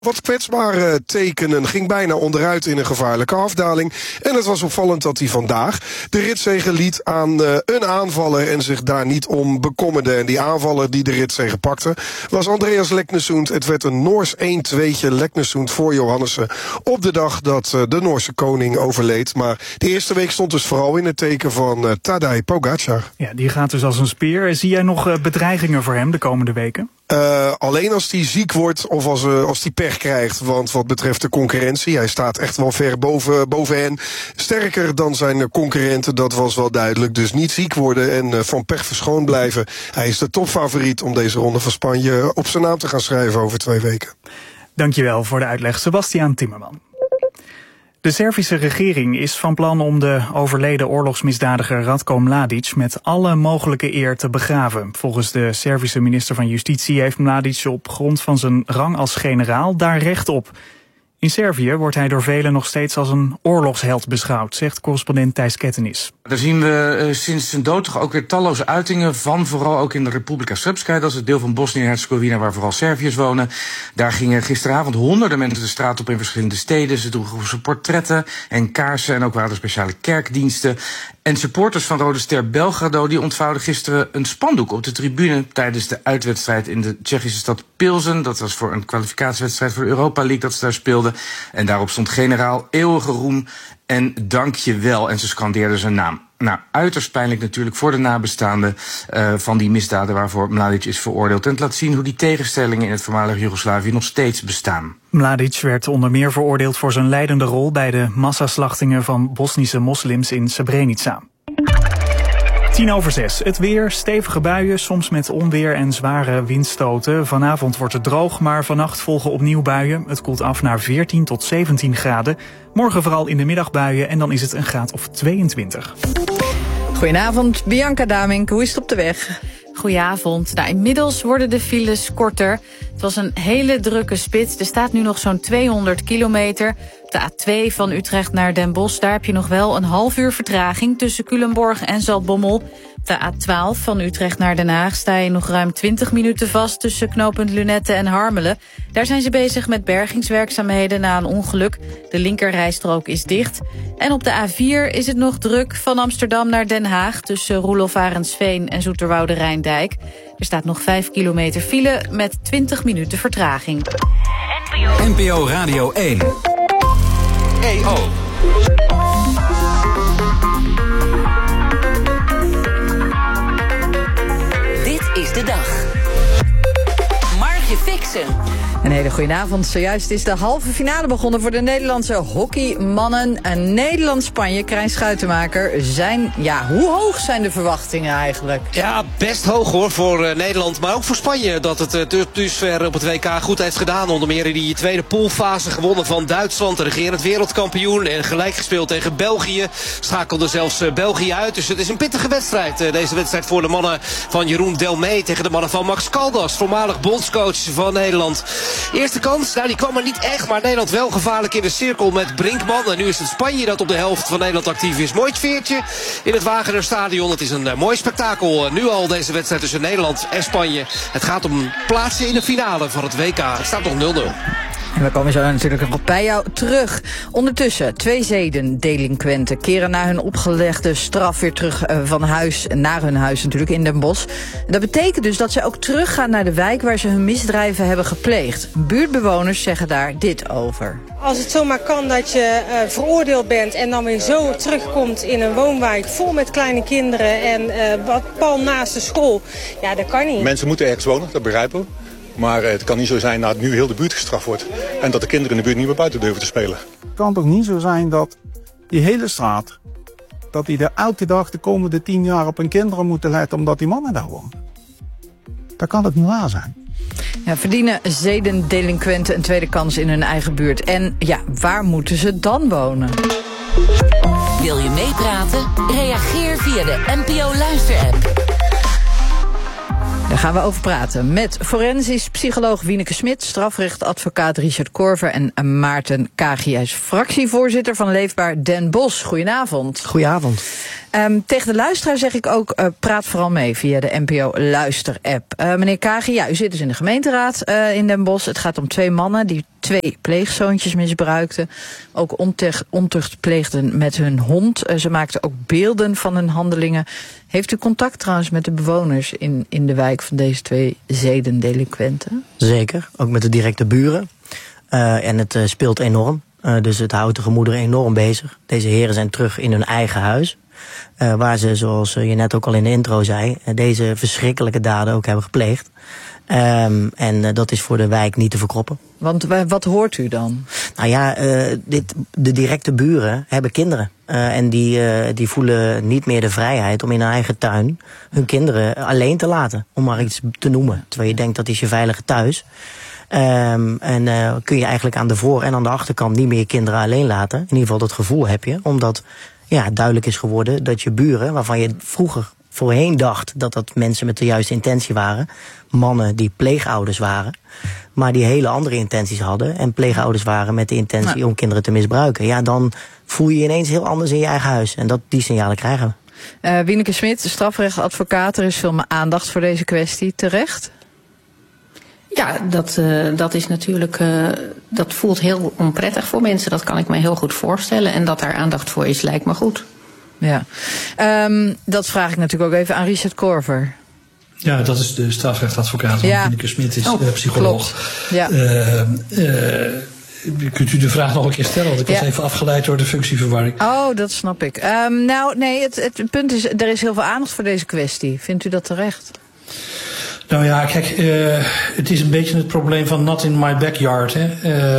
Wat kwetsbare tekenen, ging bijna onderuit in een gevaarlijke afdaling. En het was opvallend dat hij vandaag de ritzege liet aan een aanvaller en zich daar niet om bekommerde. En die aanvaller die de ritzege pakte was Andreas Leknesund. Het werd een Noors 1-2'tje Leknesund voor Johannessen op de dag dat de Noorse koning overleed. Maar de eerste week stond dus vooral in het teken van Tadej Pogačar. Ja, die gaat dus als een speer. Zie jij nog bedreigingen voor hem de komende weken? Alleen als hij ziek wordt of als hij pech krijgt. Want wat betreft de concurrentie, hij staat echt wel ver boven hen. Sterker dan zijn concurrenten, dat was wel duidelijk. Dus niet ziek worden en van pech verschoond blijven. Hij is de topfavoriet om deze ronde van Spanje op zijn naam te gaan schrijven over 2 weken. Dankjewel voor de uitleg, Sebastiaan Timmerman. De Servische regering is van plan om de overleden oorlogsmisdadiger Ratko Mladic met alle mogelijke eer te begraven. Volgens de Servische minister van Justitie heeft Mladic op grond van zijn rang als generaal daar recht op. In Servië wordt hij door velen nog steeds als een oorlogsheld beschouwd, zegt correspondent Thijs Kettenis. Daar zien we sinds zijn dood toch ook weer talloze uitingen van, vooral ook in de Republika Srpska. Dat is het deel van Bosnië-Herzegovina waar vooral Serviërs wonen. Daar gingen gisteravond honderden mensen de straat op in verschillende steden. Ze droegen zijn portretten en kaarsen en ook waren er speciale kerkdiensten. En supporters van Rode Ster Belgrado die ontvouwden gisteren een spandoek op de tribune tijdens de uitwedstrijd in de Tsjechische stad Pilsen. Dat was voor een kwalificatiewedstrijd voor de Europa League dat ze daar speelden. En daarop stond generaal eeuwige roem en dank je wel. En ze scandeerden zijn naam. Nou, uiterst pijnlijk natuurlijk voor de nabestaanden van die misdaden waarvoor Mladic is veroordeeld. En het laat zien hoe die tegenstellingen in het voormalige Joegoslavië nog steeds bestaan. Mladic werd onder meer veroordeeld voor zijn leidende rol bij de massaslachtingen van Bosnische moslims in Srebrenica. 5:10. Het weer, stevige buien, soms met onweer en zware windstoten. Vanavond wordt het droog, maar vannacht volgen opnieuw buien. Het koelt af naar 14 tot 17 graden. Morgen vooral in de middag buien en dan is het een graad of 22. Goedenavond, Bianca Damink. Hoe is het op de weg? Goedenavond. Nou, inmiddels worden de files korter. Het was een hele drukke spits. Er staat nu nog zo'n 200 kilometer. Op de A2 van Utrecht naar Den Bosch, daar heb je nog wel een half uur vertraging tussen Culemborg en Zaltbommel. Op de A12 van Utrecht naar Den Haag sta je nog ruim 20 minuten vast tussen knooppunt Lunette en Harmelen. Daar zijn ze bezig met bergingswerkzaamheden na een ongeluk. De linkerrijstrook is dicht. En op de A4 is het nog druk van Amsterdam naar Den Haag tussen Roelof Arendsveen en Zoeterwoude Rijndijk. Er staat nog 5 kilometer file met 20 minuten vertraging. NPO Radio 1. EO. Dit is de dag. Margje Fixen. Een hele goede avond. Zojuist is de halve finale begonnen voor de Nederlandse hockeymannen. Nederland-Spanje, Krijn Schuitenmaker. Hoe hoog zijn de verwachtingen eigenlijk? Ja, best hoog hoor voor Nederland, maar ook voor Spanje. Dat het dusver op het WK goed heeft gedaan. Onder meer in die tweede poolfase gewonnen van Duitsland, de regerend wereldkampioen. En gelijk gespeeld tegen België. Schakelde zelfs België uit. Dus het is een pittige wedstrijd. Deze wedstrijd voor de mannen van Jeroen Delmee tegen de mannen van Max Caldas, voormalig bondscoach van Nederland. Eerste kans, die kwam er niet echt, maar Nederland wel gevaarlijk in de cirkel met Brinkman. En nu is het Spanje dat op de helft van Nederland actief is. Mooi veertje in het Wagener-stadion. Het is een mooi spektakel. Nu al deze wedstrijd tussen Nederland en Spanje. Het gaat om plaatsen in de finale van het WK. Het staat nog 0-0. En we komen zo natuurlijk nog bij jou terug. Ondertussen, 2 zedendelinquenten keren na hun opgelegde straf weer terug van huis, naar hun huis natuurlijk in Den Bosch. Dat betekent dus dat ze ook teruggaan naar de wijk waar ze hun misdrijven hebben gepleegd. Buurtbewoners zeggen daar dit over. Als het zomaar kan dat je veroordeeld bent en dan weer zo terugkomt in een woonwijk vol met kleine kinderen en wat pal naast de school, ja, dat kan niet. Mensen moeten ergens wonen, dat begrijpen we. Maar het kan niet zo zijn dat nu heel de buurt gestraft wordt en dat de kinderen in de buurt niet meer buiten durven te spelen. Het kan toch niet zo zijn dat die hele straat, dat die er elke dag de komende 10 jaar op hun kinderen moeten letten omdat die mannen daar wonen. Dat kan toch niet waar zijn? Ja, verdienen zedendelinquenten een tweede kans in hun eigen buurt? En ja, waar moeten ze dan wonen? Wil je meepraten? Reageer via de NPO Luister-app. Daar gaan we over praten met forensisch psycholoog Wieneke Smit, strafrechtadvocaat Richard Korver en Maarten Kagius, fractievoorzitter van Leefbaar Den Bosch. Goedenavond. Goedenavond. Tegen de luisteraar zeg ik ook, praat vooral mee via de NPO Luister-app. Meneer Kagie, u zit dus in de gemeenteraad in Den Bosch. Het gaat om 2 mannen die 2 pleegzoontjes misbruikten. Ook ontucht pleegden met hun hond. Ze maakten ook beelden van hun handelingen. Heeft u contact trouwens met de bewoners in de wijk van deze 2 zedendelinquenten? Zeker, ook met de directe buren. En het speelt enorm. Dus het houdt de gemoederen enorm bezig. Deze heren zijn terug in hun eigen huis. Waar ze, zoals je net ook al in de intro zei, deze verschrikkelijke daden ook hebben gepleegd. En dat is voor de wijk niet te verkroppen. Want wat hoort u dan? Nou ja, de directe buren hebben kinderen. En die voelen niet meer de vrijheid om in hun eigen tuin hun kinderen alleen te laten. Om maar iets te noemen. Terwijl je denkt dat is je veilige thuis. Kun je eigenlijk aan de voor- en aan de achterkant niet meer je kinderen alleen laten. In ieder geval dat gevoel heb je. Omdat duidelijk is geworden dat je buren, waarvan je voorheen dacht dat mensen met de juiste intentie waren. Mannen die pleegouders waren. Maar die hele andere intenties hadden. En pleegouders waren met de intentie om kinderen te misbruiken. Ja, dan voel je je ineens heel anders in je eigen huis. En die signalen krijgen we. Wieneke Smit, strafrechtadvocaat. Er is veel meer aandacht voor deze kwestie. Terecht? Ja, dat is natuurlijk, dat voelt heel onprettig voor mensen. Dat kan ik me heel goed voorstellen. En dat daar aandacht voor is, lijkt me goed. Ja, dat vraag ik natuurlijk ook even aan Richard Korver. Ja, dat is de strafrechtadvocaat. Wieneke Smit is psycholoog. Ja. Kunt u de vraag nog een keer stellen? Want ik was even afgeleid door de functieverwarring. Oh, dat snap ik. Het punt is, er is heel veel aandacht voor deze kwestie. Vindt u dat terecht? Nou ja, kijk, het is een beetje het probleem van not in my backyard. Hè.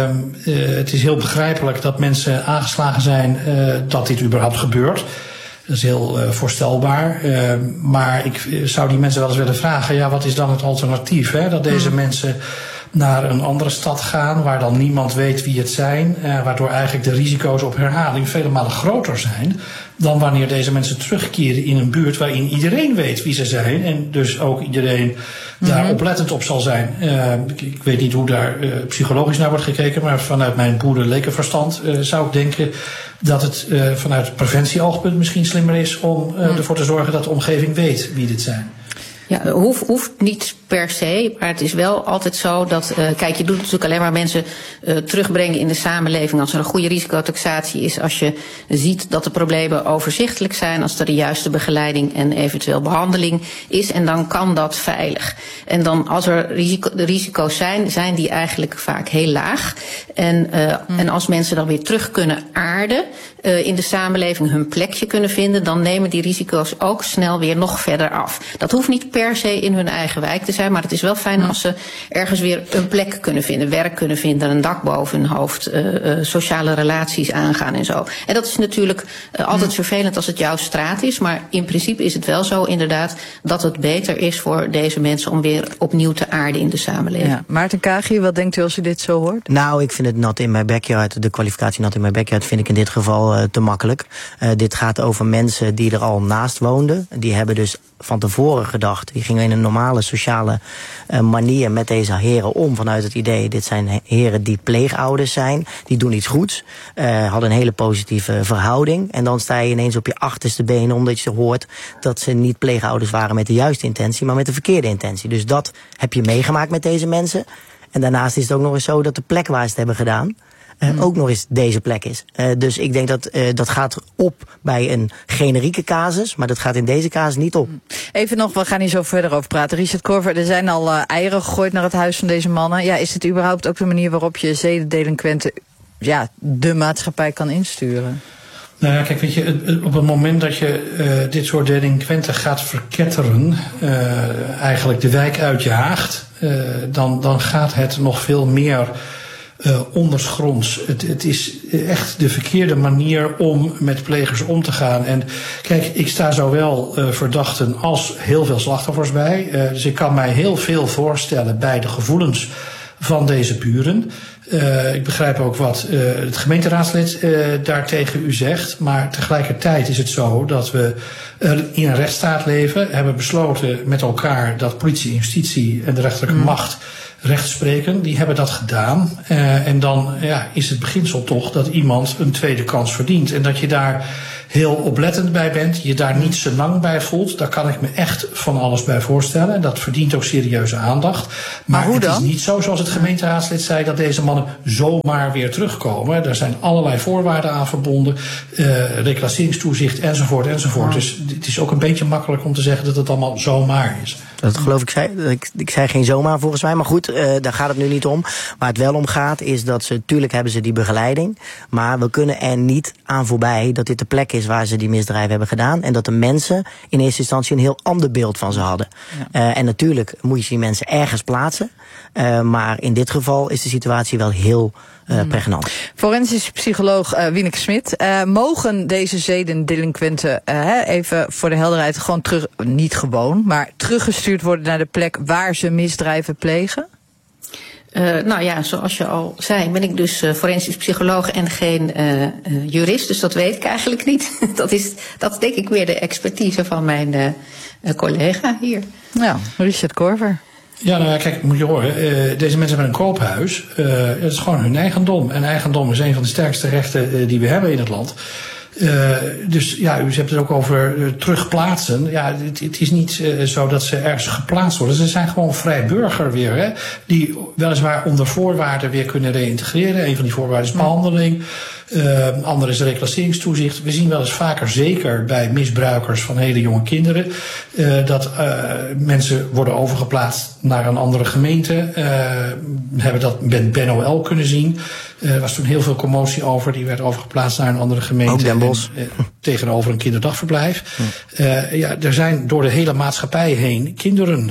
Het is heel begrijpelijk dat mensen aangeslagen zijn dat dit überhaupt gebeurt. Dat is heel voorstelbaar. Maar ik zou die mensen wel eens willen vragen, ja, wat is dan het alternatief? Hè? Dat deze mensen naar een andere stad gaan, waar dan niemand weet wie het zijn, waardoor eigenlijk de risico's op herhaling vele malen groter zijn dan wanneer deze mensen terugkeren in een buurt waarin iedereen weet wie ze zijn en dus ook iedereen daar oplettend op zal zijn. Ik weet niet hoe daar psychologisch naar wordt gekeken, maar vanuit mijn boerenlekenverstand zou ik denken dat het vanuit preventieoogpunt misschien slimmer is om ervoor te zorgen dat de omgeving weet wie dit zijn. Ja, hoeft niet per se, maar het is wel altijd zo dat, kijk, je doet natuurlijk alleen maar mensen terugbrengen in de samenleving als er een goede risicotaxatie is, als je ziet dat de problemen overzichtelijk zijn, als er de juiste begeleiding en eventueel behandeling is, en dan kan dat veilig. En dan als er risico's zijn die eigenlijk vaak heel laag. En als mensen dan weer terug kunnen aarden in de samenleving, hun plekje kunnen vinden, dan nemen die risico's ook snel weer nog verder af. Dat hoeft niet per se in hun eigen wijk te zijn, maar het is wel fijn als ze ergens weer een plek kunnen vinden, werk kunnen vinden, een dak boven hun hoofd, sociale relaties aangaan en zo. En dat is natuurlijk altijd vervelend als het jouw straat is, maar in principe is het wel zo inderdaad dat het beter is voor deze mensen om weer opnieuw te aarden in de samenleving. Ja. Maarten Kagie, wat denkt u als u dit zo hoort? Nou, ik vind het not in my backyard, de kwalificatie not in my backyard vind ik in dit geval te makkelijk. Dit gaat over mensen die er al naast woonden. Die hebben dus van tevoren gedacht, die gingen in een normale sociale manier met deze heren om, vanuit het idee, dit zijn heren die pleegouders zijn, die doen iets goeds, hadden een hele positieve verhouding, en dan sta je ineens op je achterste benen omdat je hoort dat ze niet pleegouders waren met de juiste intentie, maar met de verkeerde intentie. Dus dat heb je meegemaakt met deze mensen. En daarnaast is het ook nog eens zo dat de plek waar ze het hebben gedaan ook nog eens deze plek is. Dus ik denk dat gaat op bij een generieke casus, maar dat gaat in deze casus niet op. Even nog, we gaan hier zo verder over praten. Richard Korver, er zijn al eieren gegooid naar het huis van deze mannen. Ja, is het überhaupt ook de manier waarop je zedendelinquenten de maatschappij kan insturen? Nou ja, kijk, weet je, op het moment dat je dit soort delinquenten gaat verketteren, eigenlijk de wijk uitjaagt, dan gaat het nog veel meer ondergronds. Het is echt de verkeerde manier om met plegers om te gaan. En kijk, ik sta zowel verdachten als heel veel slachtoffers bij. Dus ik kan mij heel veel voorstellen bij de gevoelens van deze buren. Ik begrijp ook wat het gemeenteraadslid daar tegen u zegt. Maar tegelijkertijd is het zo dat we in een rechtsstaat leven. Hebben besloten met elkaar dat politie en justitie en de rechterlijke macht recht spreken, die hebben dat gedaan. En dan is het beginsel toch dat iemand een tweede kans verdient. En dat je daar heel oplettend bij bent, je daar niet senang bij voelt. Daar kan ik me echt van alles bij voorstellen. Dat verdient ook serieuze aandacht. Maar hoe het dan? Is niet zo, zoals het gemeenteraadslid zei, dat deze mannen zomaar weer terugkomen. Er zijn allerlei voorwaarden aan verbonden. Reclasseringstoezicht enzovoort. Oh. Dus het is ook een beetje makkelijk om te zeggen dat het allemaal zomaar is. Dat geloof ik zei geen zomaar volgens mij. Maar goed, daar gaat het nu niet om. Waar het wel om gaat is dat tuurlijk hebben ze die begeleiding. Maar we kunnen er niet aan voorbij dat dit de plek is waar ze die misdrijven hebben gedaan. En dat de mensen in eerste instantie een heel ander beeld van ze hadden. Ja. En natuurlijk moet je die mensen ergens plaatsen. Maar in dit geval is de situatie wel heel pregnant. Forensisch psycholoog Wieneke Smit. Mogen deze zedendelinquenten, even voor de helderheid, gewoon terug, niet gewoon, maar teruggestuurd worden naar de plek waar ze misdrijven plegen? Zoals je al zei, ben ik dus forensisch psycholoog en geen jurist, dus dat weet ik eigenlijk niet. Dat is denk ik weer de expertise van mijn collega hier. Ja, Richard Korver. Ja, kijk, moet je horen. Deze mensen hebben een koophuis. Het is gewoon hun eigendom. En eigendom is een van de sterkste rechten die we hebben in het land. Dus u hebt het ook over terugplaatsen. Ja, het is niet zo dat ze ergens geplaatst worden. Ze zijn gewoon vrij burger weer. Hè, die weliswaar onder voorwaarden weer kunnen reïntegreren. Een van die voorwaarden is behandeling. Ander is reclasseringstoezicht. We zien wel eens vaker, zeker bij misbruikers van hele jonge kinderen, dat mensen worden overgeplaatst naar een andere gemeente. We hebben dat met Ben OL kunnen zien. Er was toen heel veel commotie over. Die werd overgeplaatst naar een andere gemeente. Ook Den Bosch. Tegenover een kinderdagverblijf. Er zijn door de hele maatschappij heen kinderen.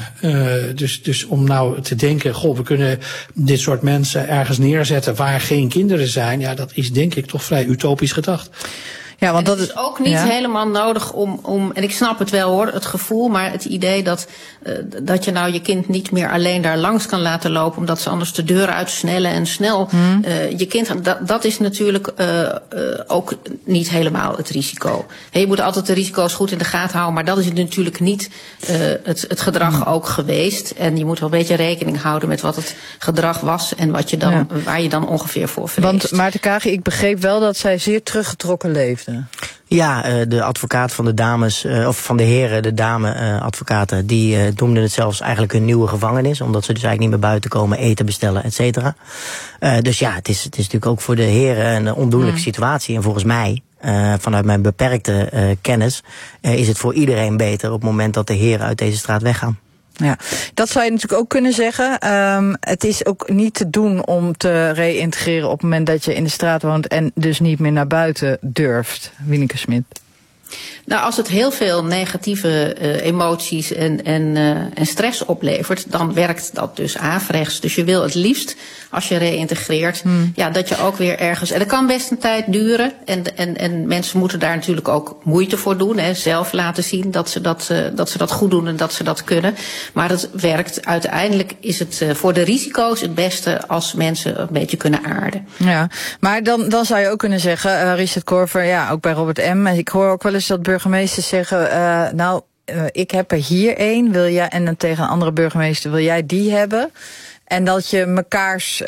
Dus om nou te denken, we kunnen dit soort mensen ergens neerzetten waar geen kinderen zijn. Ja, dat is denk ik toch vrij utopisch gedacht. Ja, want dat is ook niet helemaal nodig om, en ik snap het wel hoor, het gevoel, maar het idee dat je nou je kind niet meer alleen daar langs kan laten lopen, omdat ze anders de deur uitsnellen en snel je kind, dat is natuurlijk ook niet helemaal het risico. Je moet altijd de risico's goed in de gaten houden, maar dat is natuurlijk niet het gedrag ook geweest. En je moet wel een beetje rekening houden met wat het gedrag was en wat je dan, waar je dan ongeveer voor vreest. Want Maarten Kage, ik begreep wel dat zij zeer teruggetrokken leefde. Ja, de advocaat van de dames, of van de heren, de dame-advocaten, die noemden het zelfs eigenlijk hun nieuwe gevangenis, omdat ze dus eigenlijk niet meer buiten komen, eten bestellen, et cetera. Dus ja, het is natuurlijk ook voor de heren een ondoenlijke situatie. En volgens mij, vanuit mijn beperkte kennis, is het voor iedereen beter op het moment dat de heren uit deze straat weggaan. Ja, dat zou je natuurlijk ook kunnen zeggen. Het is ook niet te doen om te reïntegreren op het moment dat je in de straat woont en dus niet meer naar buiten durft. Wieneke Smit. Nou, als het heel veel negatieve emoties en stress oplevert, dan werkt dat dus averechts. Dus je wil het liefst, als je reïntegreert, dat je ook weer ergens. En dat kan best een tijd duren. En mensen moeten daar natuurlijk ook moeite voor doen. Hè, zelf laten zien dat ze dat goed doen en dat ze dat kunnen. Maar het werkt. Uiteindelijk is het voor de risico's het beste als mensen een beetje kunnen aarden. Ja, maar dan zou je ook kunnen zeggen, Richard Korver, ook bij Robert M. Ik hoor ook wel eens dat burgemeesters zeggen, ik heb er hier één, wil jij, en dan tegen een andere burgemeester, wil jij die hebben? En dat je mekaars,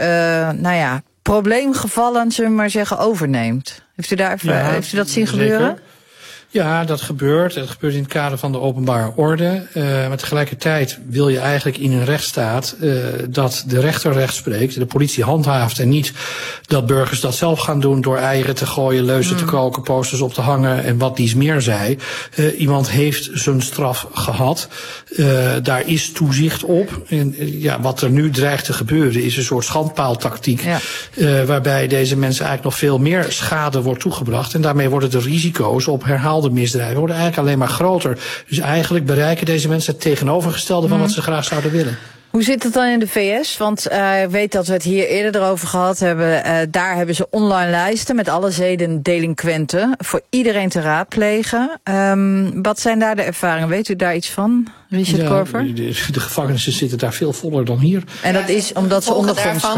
probleemgevallen, zullen we maar zeggen, overneemt. Heeft u dat zien gebeuren? Ja, dat gebeurt. Dat gebeurt in het kader van de openbare orde. Maar tegelijkertijd wil je eigenlijk in een rechtsstaat dat de rechter recht spreekt, de politie handhaaft en niet dat burgers dat zelf gaan doen door eieren te gooien, leuzen te koken, posters op te hangen en wat dies meer zij. Iemand heeft zijn straf gehad. Daar is toezicht op. En wat er nu dreigt te gebeuren is een soort schandpaaltactiek, waarbij deze mensen eigenlijk nog veel meer schade wordt toegebracht. En daarmee worden de risico's op herhaalde misdrijven worden eigenlijk alleen maar groter. Dus eigenlijk bereiken deze mensen het tegenovergestelde van wat ze graag zouden willen. Hoe zit het dan in de VS? Want ik weet dat we het hier eerder erover gehad hebben. Daar hebben ze online lijsten met alle zedendelinquenten voor iedereen te raadplegen. Wat zijn daar de ervaringen? Weet u daar iets van, Richard Korver? De gevangenissen zitten daar veel voller dan hier. En dat is omdat ze ondergronds gaan?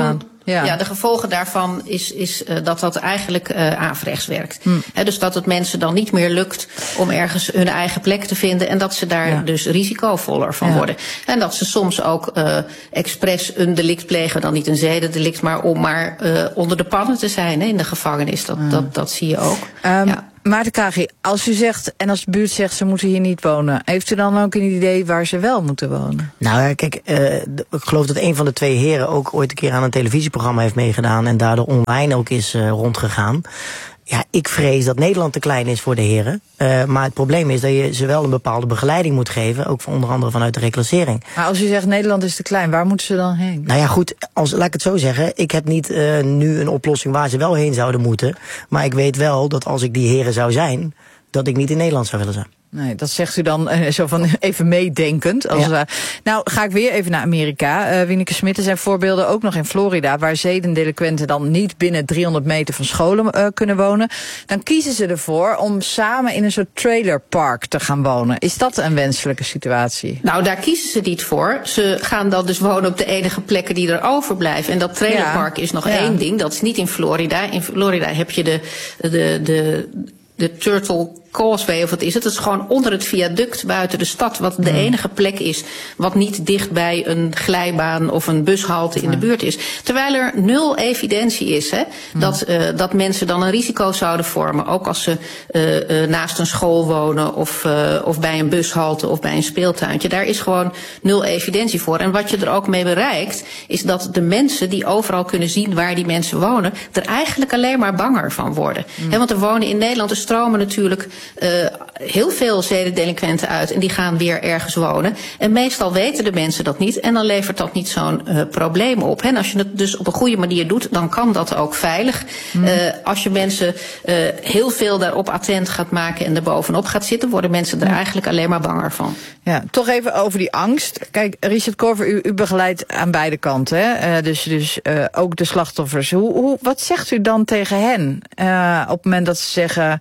Ja, de gevolgen daarvan is dat eigenlijk averechts werkt. Dus dat het mensen dan niet meer lukt om ergens hun eigen plek te vinden en dat ze daar dus risicovoller van worden. En dat ze soms ook expres een delict plegen, dan niet een zedendelict, maar om maar onder de pannen te zijn in de gevangenis. Dat zie je ook. Maarten Kagi, als u zegt en als de buurt zegt ze moeten hier niet wonen, heeft u dan ook een idee waar ze wel moeten wonen? Nou ja, kijk, ik geloof dat een van de twee heren ook ooit een keer aan een televisieprogramma heeft meegedaan en daardoor online ook is rondgegaan. Ja, ik vrees dat Nederland te klein is voor de heren. Maar het probleem is dat je ze wel een bepaalde begeleiding moet geven. Ook onder andere vanuit de reclassering. Maar als u zegt Nederland is te klein, waar moeten ze dan heen? Nou ja, goed, laat ik het zo zeggen. Ik heb niet nu een oplossing waar ze wel heen zouden moeten. Maar ik weet wel dat als ik die heren zou zijn, dat ik niet in Nederland zou willen zijn. Nee, dat zegt u dan zo van even meedenkend. Nou, ga ik weer even naar Amerika. Wieneke Smit, er zijn voorbeelden ook nog in Florida, waar zedendelinquenten dan niet binnen 300 meter van scholen kunnen wonen. Dan kiezen ze ervoor om samen in een soort trailerpark te gaan wonen. Is dat een wenselijke situatie? Nou, daar kiezen ze niet voor. Ze gaan dan dus wonen op de enige plekken die er overblijven. En dat trailerpark is nog één ding. Dat is niet in Florida. In Florida heb je de Turtle Causeway, of wat is het? Het is gewoon onder het viaduct buiten de stad, wat de enige plek is wat niet dicht bij een glijbaan of een bushalte in de buurt is. Terwijl er nul evidentie is dat mensen dan een risico zouden vormen, ook als ze naast een school wonen of bij een bushalte of bij een speeltuintje. Daar is gewoon nul evidentie voor. En wat je er ook mee bereikt, is dat de mensen die overal kunnen zien waar die mensen wonen, er eigenlijk alleen maar banger van worden. Want er wonen in Nederland, er stromen natuurlijk heel veel zedendelinquenten uit en die gaan weer ergens wonen. En meestal weten de mensen dat niet en dan levert dat niet zo'n probleem op. En als je het dus op een goede manier doet, dan kan dat ook veilig. Als je mensen heel veel daarop attent gaat maken en er bovenop gaat zitten, worden mensen er eigenlijk alleen maar banger van. Ja, toch even over die angst. Kijk, Richard Korver, u begeleidt aan beide kanten, hè? Dus ook de slachtoffers. Wat zegt u dan tegen hen op het moment dat ze zeggen,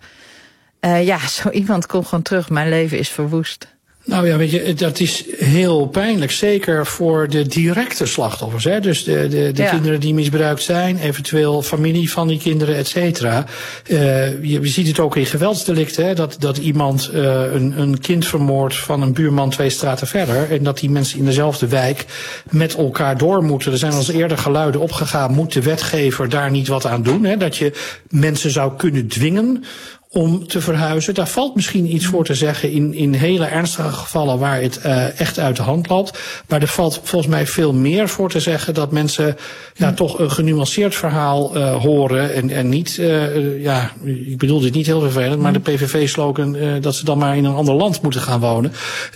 zo iemand komt gewoon terug, mijn leven is verwoest? Nou ja, weet je, dat is heel pijnlijk. Zeker voor de directe slachtoffers. Dus de kinderen die misbruikt zijn, eventueel familie van die kinderen, et cetera. Je ziet het ook in geweldsdelicten, dat iemand een kind vermoordt van een buurman 2 straten verder. En dat die mensen in dezelfde wijk met elkaar door moeten. Er zijn al eens eerder geluiden opgegaan, moet de wetgever daar niet wat aan doen? Dat je mensen zou kunnen dwingen om te verhuizen. Daar valt misschien iets voor te zeggen in hele ernstige gevallen waar het echt uit de hand loopt. Maar er valt volgens mij veel meer voor te zeggen dat mensen toch een genuanceerd verhaal horen en niet, ik bedoel dit niet heel vervelend, maar de PVV-slogan dat ze dan maar in een ander land moeten gaan wonen.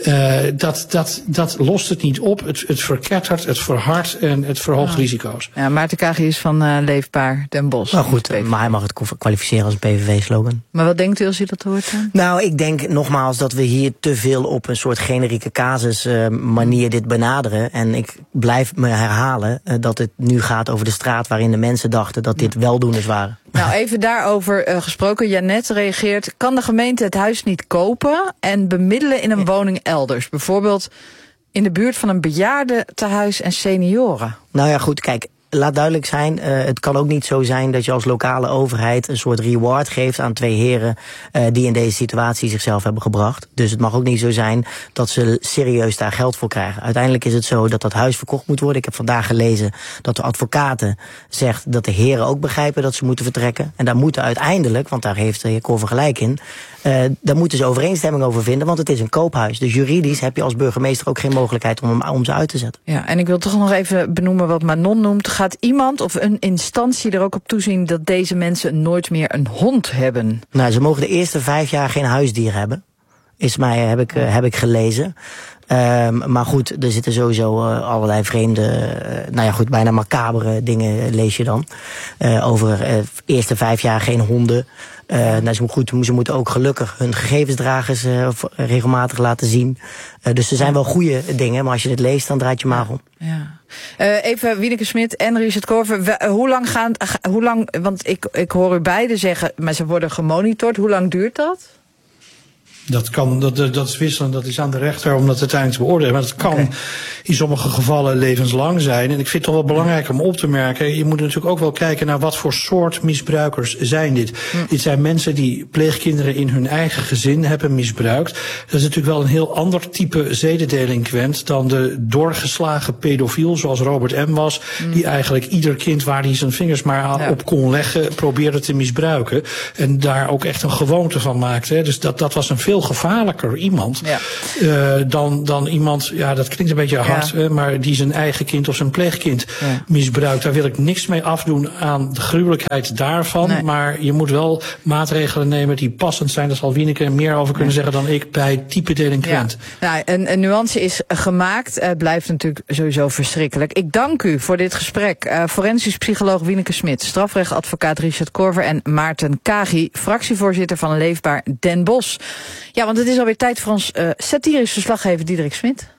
Dat lost het niet op. Het verkettert, het verhardt en het verhoogt risico's. Ja, Maarten Kagi is van Leefbaar Den Bosch. Nou goed, maar hij mag het kwalificeren als een PVV-slogan. Maar wat denkt u als u dat hoort dan? Nou, ik denk nogmaals dat we hier te veel op een soort generieke casus manier dit benaderen. En ik blijf me herhalen dat het nu gaat over de straat waarin de mensen dachten dat dit weldoeners waren. Nou, even daarover gesproken. Jeannette reageert, kan de gemeente het huis niet kopen en bemiddelen in een woning elders? Bijvoorbeeld in de buurt van een bejaardentehuis en senioren. Nou ja, goed, kijk. Laat duidelijk zijn, het kan ook niet zo zijn dat je als lokale overheid een soort reward geeft aan 2 heren die in deze situatie zichzelf hebben gebracht. Dus het mag ook niet zo zijn dat ze serieus daar geld voor krijgen. Uiteindelijk is het zo dat dat huis verkocht moet worden. Ik heb vandaag gelezen dat de advocaten zegt dat de heren ook begrijpen dat ze moeten vertrekken. En daar moeten uiteindelijk, want daar heeft de heer Korver gelijk in, daar moeten ze overeenstemming over vinden, want het is een koophuis. Dus juridisch heb je als burgemeester ook geen mogelijkheid om ze uit te zetten. Ja, en ik wil toch nog even benoemen wat Manon noemt. Gaat iemand of een instantie er ook op toezien dat deze mensen nooit meer een hond hebben? Nou, ze mogen de eerste 5 jaar geen huisdier hebben. Heb ik gelezen. Maar goed, er zitten sowieso allerlei vreemde, bijna macabere dingen lees je dan. Over eerste 5 jaar geen honden. Ze moeten ook gelukkig hun gegevensdragers regelmatig laten zien. Dus er zijn wel goede dingen, maar als je het leest, dan draait je maag om. Ja. Even Wieneke Smit en Richard Korver. Hoe lang, want ik hoor u beiden zeggen, maar ze worden gemonitord. Hoe lang duurt dat? Dat is wisselen, dat is aan de rechter om dat uiteindelijk te beoordelen. Maar dat kan in sommige gevallen levenslang zijn. En ik vind het toch wel belangrijk om op te merken, je moet natuurlijk ook wel kijken naar wat voor soort misbruikers zijn dit. Dit zijn mensen die pleegkinderen in hun eigen gezin hebben misbruikt. Dat is natuurlijk wel een heel ander type zedendelinquent dan de doorgeslagen pedofiel zoals Robert M. was. Die eigenlijk ieder kind waar hij zijn vingers maar op kon leggen probeerde te misbruiken. En daar ook echt een gewoonte van maakte. Hè. Dus dat was een veel gevaarlijker iemand dan iemand, dat klinkt een beetje hard, maar die zijn eigen kind of zijn pleegkind misbruikt. Daar wil ik niks mee afdoen aan de gruwelijkheid daarvan. Nee. Maar je moet wel maatregelen nemen die passend zijn. Daar zal Wieneke meer over kunnen zeggen dan ik bij type delinquent. Ja. Nou, een nuance is gemaakt. Het blijft natuurlijk sowieso verschrikkelijk. Ik dank u voor dit gesprek. Forensisch psycholoog Wieneke Smit, strafrechtadvocaat Richard Korver en Maarten Kagi, fractievoorzitter van Leefbaar Den Bosch. Ja, want het is alweer tijd voor ons satirisch verslaggever Diederik Smit.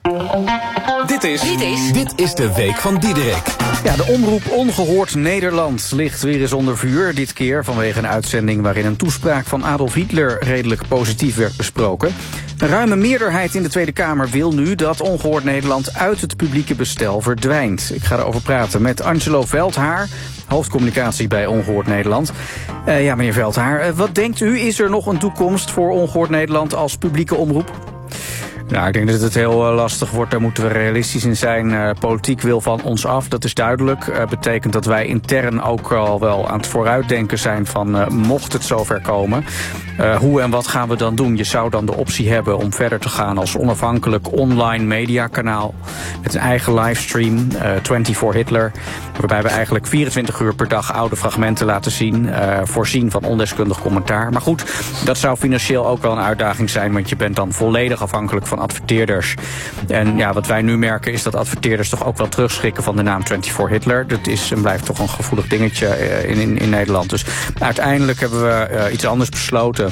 Dit is de week van Diederik. Ja, de omroep Ongehoord Nederland ligt weer eens onder vuur. Dit keer vanwege een uitzending waarin een toespraak van Adolf Hitler redelijk positief werd besproken. Een ruime meerderheid in de Tweede Kamer wil nu dat Ongehoord Nederland uit het publieke bestel verdwijnt. Ik ga erover praten met Angelo Veldhaar, hoofdcommunicatie bij Ongehoord Nederland. Ja, meneer Veldhaar, wat denkt u? Is er nog een toekomst voor Ongehoord Nederland als publieke omroep? Nou, ik denk dat het heel lastig wordt. Daar moeten we realistisch in zijn. Politiek wil van ons af, dat is duidelijk. Betekent dat wij intern ook al wel aan het vooruitdenken zijn van mocht het zover komen. Hoe en wat gaan we dan doen? Je zou dan de optie hebben om verder te gaan als onafhankelijk online mediakanaal. Met een eigen livestream, 24 Hitler. Waarbij we eigenlijk 24 uur per dag oude fragmenten laten zien. Voorzien van ondeskundig commentaar. Maar goed, dat zou financieel ook wel een uitdaging zijn. Want je bent dan volledig afhankelijk van adverteerders. En ja, wat wij nu merken is dat adverteerders toch ook wel terugschrikken van de naam 24 Hitler. Dat is en blijft toch een gevoelig dingetje in Nederland. Dus uiteindelijk hebben we iets anders besloten.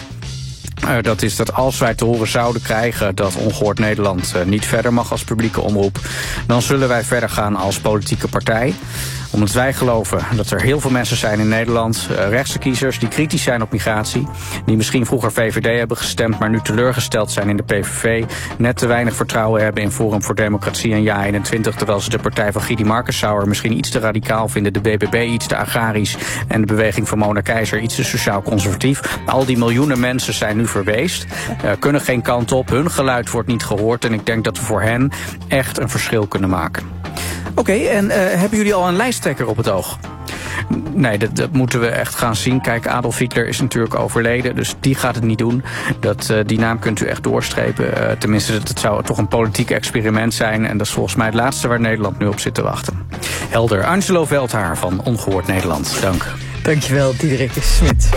Dat is dat als wij te horen zouden krijgen dat Ongehoord Nederland niet verder mag als publieke omroep, dan zullen wij verder gaan als politieke partij. Omdat wij geloven dat er heel veel mensen zijn in Nederland, rechtse kiezers, die kritisch zijn op migratie. Die misschien vroeger VVD hebben gestemd, maar nu teleurgesteld zijn in de PVV. Net te weinig vertrouwen hebben in Forum voor Democratie en JA21. Terwijl ze de partij van Giedi Markensauer misschien iets te radicaal vinden. De BBB iets te agrarisch. En de beweging van Mona Keizer iets te sociaal-conservatief. Al die miljoenen mensen zijn nu verweest. Kunnen geen kant op. Hun geluid wordt niet gehoord. En ik denk dat we voor hen echt een verschil kunnen maken. Oké, en hebben jullie al een lijsttrekker op het oog? Nee, dat moeten we echt gaan zien. Kijk, Adolf Hitler is natuurlijk overleden, dus die gaat het niet doen. Die naam kunt u echt doorstrepen. Tenminste, het zou toch een politiek experiment zijn. En dat is volgens mij het laatste waar Nederland nu op zit te wachten. Helder. Angelo Veldhaar van Ongehoord Nederland. Dank. Dankjewel, Diederik Smit.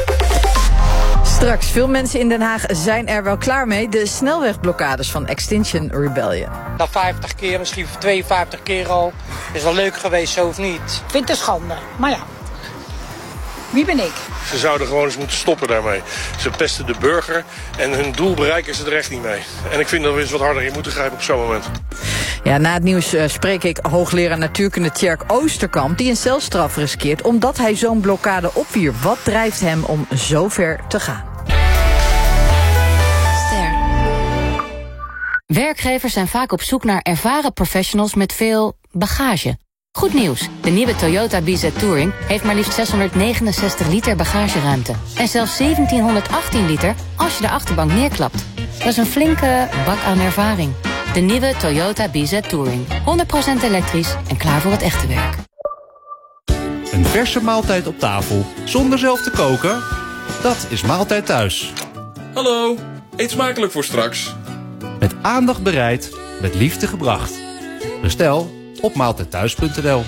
Straks, veel mensen in Den Haag zijn er wel klaar mee. De snelwegblokkades van Extinction Rebellion. Dat 50 keer, misschien 52 keer al. Is wel leuk geweest, zo of niet? Ik vind het een schande, maar ja. Wie ben ik? Ze zouden gewoon eens moeten stoppen daarmee. Ze pesten de burger en hun doel bereiken ze er echt niet mee. En ik vind dat we eens wat harder in moeten grijpen op zo'n moment. Ja, na het nieuws spreek ik hoogleraar natuurkunde Tjerk Oosterkamp, die een celstraf riskeert omdat hij zo'n blokkade opwierp. Wat drijft hem om zo ver te gaan? Werkgevers zijn vaak op zoek naar ervaren professionals met veel bagage. Goed nieuws, de nieuwe Toyota BZ Touring heeft maar liefst 669 liter bagageruimte. En zelfs 1718 liter als je de achterbank neerklapt. Dat is een flinke bak aan ervaring. De nieuwe Toyota BZ Touring. 100% elektrisch en klaar voor het echte werk. Een verse maaltijd op tafel, zonder zelf te koken? Dat is Maaltijd Thuis. Hallo, eet smakelijk voor straks. Met aandacht bereid, met liefde gebracht. Bestel op maaltijdthuis.nl.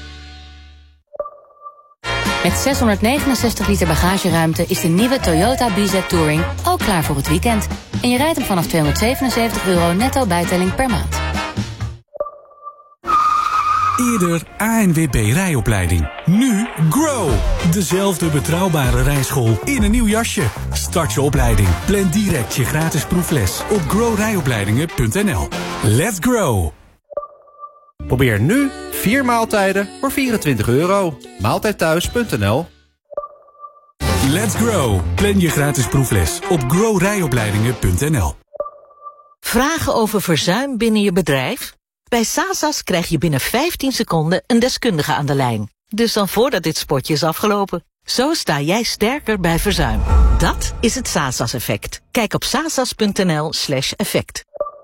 Met 669 liter bagageruimte is de nieuwe Toyota BZ Touring ook klaar voor het weekend. En je rijdt hem vanaf €277 netto bijtelling per maand. Eerder ANWB rijopleiding. Nu Grow. Dezelfde betrouwbare rijschool in een nieuw jasje. Start je opleiding. Plan direct je gratis proefles op growrijopleidingen.nl. Let's grow. Probeer nu 4 maaltijden voor €24. Maaltijdthuis.nl. Let's grow. Plan je gratis proefles op growrijopleidingen.nl. Vragen over verzuim binnen je bedrijf? Bij Sasas krijg je binnen 15 seconden een deskundige aan de lijn. Dus dan voordat dit spotje is afgelopen. Zo sta jij sterker bij verzuim. Dat is het Sasas-effect. Kijk op sasas.nl/effect.